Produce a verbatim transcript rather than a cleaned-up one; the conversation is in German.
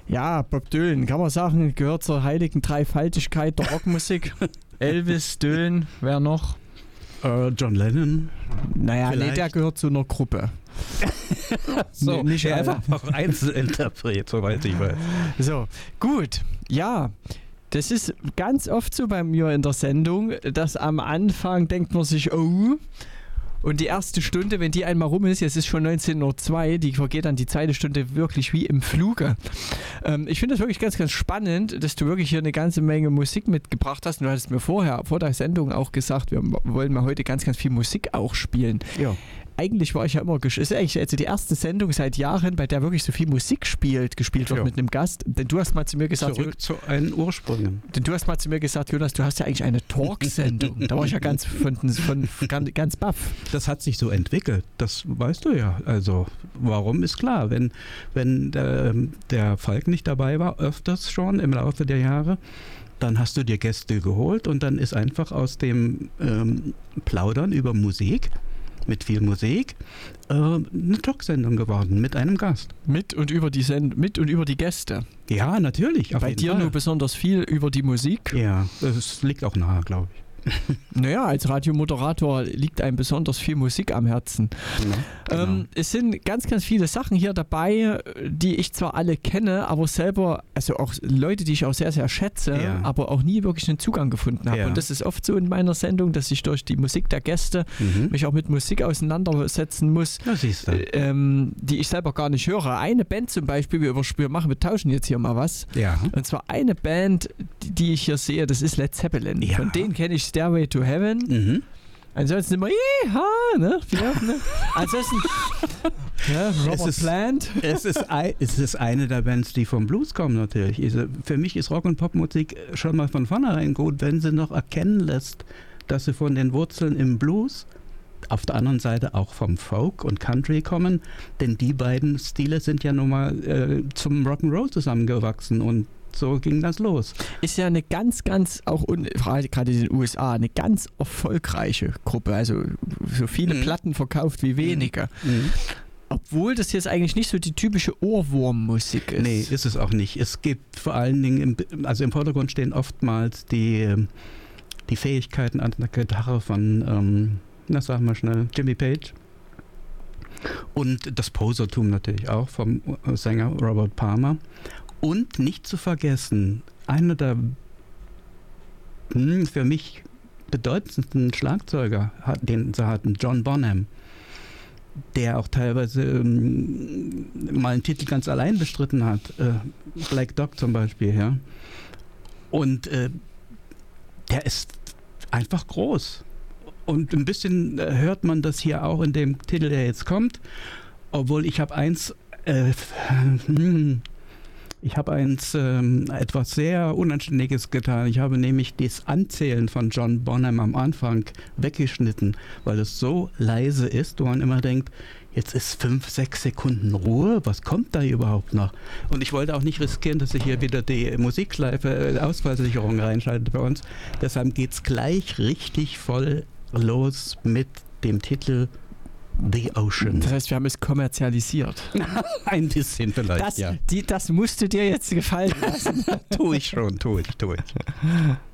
Ja, Bob Dylan, kann man sagen, gehört zur heiligen Dreifaltigkeit der Rockmusik. Elvis, Dylan, wer noch? Uh, John Lennon. Naja, nee, der gehört zu einer Gruppe. so, nee, nicht er ist einfach Einzelinterpret, soweit ich weiß. So, gut, ja. Das ist ganz oft so bei mir in der Sendung, dass am Anfang denkt man sich, oh, und die erste Stunde, wenn die einmal rum ist, jetzt ist schon neunzehn Uhr zwei, die vergeht dann die zweite Stunde wirklich wie im Fluge. Ähm, ich finde das wirklich ganz, ganz spannend, dass du wirklich hier eine ganze Menge Musik mitgebracht hast. Und du hattest mir vorher, vor der Sendung auch gesagt, wir wollen mal heute ganz, ganz viel Musik auch spielen. Ja. Eigentlich war ich ja immer, es ist eigentlich also die erste Sendung seit Jahren, bei der wirklich so viel Musik spielt, gespielt wird ja. mit einem Gast. Denn du hast mal zu mir gesagt, zurück zu einen Ursprüngen. Denn du hast mal zu mir gesagt, Jonas, du hast ja eigentlich eine Talksendung. Da war ich ja ganz von, von, von ganz baff. Das hat sich so entwickelt, das weißt du ja. Also warum ist klar, wenn, wenn der, der Falk nicht dabei war, öfters schon im Laufe der Jahre, dann hast du dir Gäste geholt und dann ist einfach aus dem ähm, Plaudern über Musik, mit viel Musik, äh, eine Talksendung geworden mit einem Gast. Mit und über die Send mit und über die Gäste. Ja, natürlich. Bei dir Fall. Nur besonders viel über die Musik. Ja, das liegt auch nahe, glaube ich. Naja, als Radiomoderator liegt einem besonders viel Musik am Herzen. Ja, genau. ähm, es sind ganz, ganz viele Sachen hier dabei, die ich zwar alle kenne, aber selber, also auch Leute, die ich auch sehr, sehr schätze, ja. aber auch nie wirklich einen Zugang gefunden habe. Ja. Und das ist oft so in meiner Sendung, dass ich durch die Musik der Gäste mhm. mich auch mit Musik auseinandersetzen muss, ähm, die ich selber gar nicht höre. Eine Band zum Beispiel, wir, wir machen, wir tauschen jetzt hier mal was. Ja. Und zwar eine Band, die, die ich hier sehe, das ist Led Zeppelin. Ja. Von denen kenne ich Stairway to Heaven. Mhm. Ansonsten immer, ja, ne? ne? Ansonsten, ja, Robert es ist, Plant. Es ist, ein, es ist eine der Bands, die vom Blues kommen natürlich. Für mich ist Rock- und Popmusik schon mal von vornherein gut, wenn sie noch erkennen lässt, dass sie von den Wurzeln im Blues, auf der anderen Seite auch vom Folk und Country kommen, denn die beiden Stile sind ja nun mal äh, zum Rock'n'Roll zusammengewachsen und so ging das los. Ist ja eine ganz, ganz, auch gerade in den U S A, eine ganz erfolgreiche Gruppe. Also so viele mhm. Platten verkauft wie wenige. Mhm. Obwohl das jetzt eigentlich nicht so die typische Ohrwurmmusik ist. Nee, ist es auch nicht. Es gibt vor allen Dingen, im, also im Vordergrund stehen oftmals die, die Fähigkeiten an der Gitarre von, ähm, na sagen wir schnell, Jimmy Page. Und das Posertum natürlich auch vom Sänger Robert Palmer. Und nicht zu vergessen, einer der mh, für mich bedeutendsten Schlagzeuger, den sie hatten, John Bonham, der auch teilweise ähm, mal einen Titel ganz allein bestritten hat, äh, Black Dog zum Beispiel, ja. Und äh, der ist einfach groß. Und ein bisschen äh, hört man das hier auch in dem Titel, der jetzt kommt, obwohl ich habe eins äh, hm, Ich habe eins ähm, etwas sehr Unanständiges getan. Ich habe nämlich das Anzählen von John Bonham am Anfang weggeschnitten, weil es so leise ist, wo man immer denkt, jetzt ist fünf, sechs Sekunden Ruhe, was kommt da überhaupt noch? Und ich wollte auch nicht riskieren, dass ich hier wieder die Musikschleife, Ausfallsicherung reinschalte bei uns. Deshalb geht es gleich richtig voll los mit dem Titel The Ocean. Das heißt, wir haben es kommerzialisiert. Ein bisschen vielleicht, das, ja. Die, das musst du dir jetzt gefallen lassen. tu ich schon, tu ich, tu ich.